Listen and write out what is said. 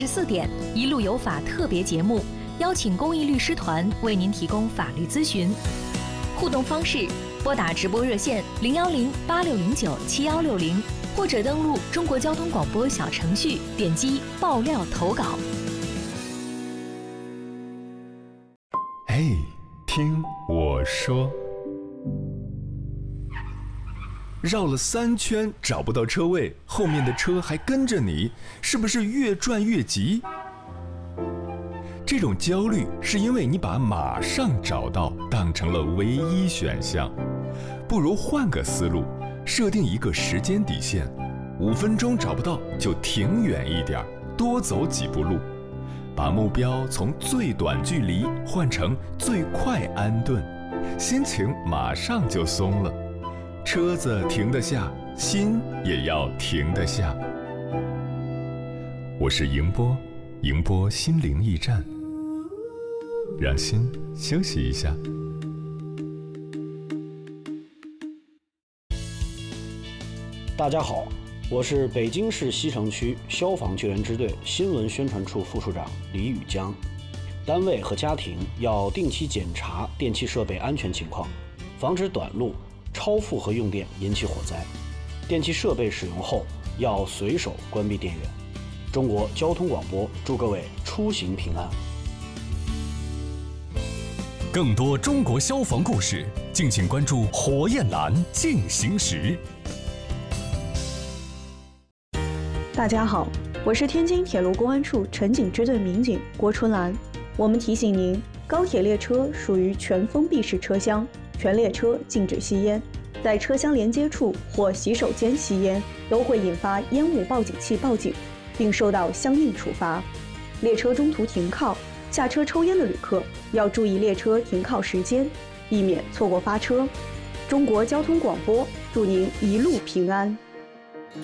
14点，一路有法特别节目，邀请公益律师团为您提供法律咨询。互动方式：拨打直播热线010-8609-7160，或者登录中国交通广播小程序，点击爆料投稿。 嘿，听我说。绕了3圈找不到车位，后面的车还跟着你，是不是越转越急？这种焦虑是因为你把马上找到当成了唯一选项。不如换个思路，设定一个时间底线，5分钟找不到就停远一点，多走几步路，把目标从最短距离换成最快安顿，心情马上就松了。车子停得下，心也要停得下。我是迎波，迎波心灵驿站，让心休息一下。 大家好，我是北京市西城区消防救援支队新闻宣传处副处长李宇江。单位和家庭要定期检查电气设备安全情况，防止短路、超负荷用电引起火灾。电气设备使用后要随手关闭电源。中国交通广播祝各位出行平安。 更多中国消防故事，敬请关注火焰蓝进行时。 大家好，我是天津铁路公安处城警支队民警郭春兰。我们提醒您，高铁列车属于全封闭式车厢，全列车禁止吸烟，在车厢连接处或洗手间吸烟都会引发烟雾报警器报警，并受到相应处罚。列车中途停靠、下车抽烟的旅客要注意列车停靠时间，避免错过发车。中国交通广播祝您一路平安。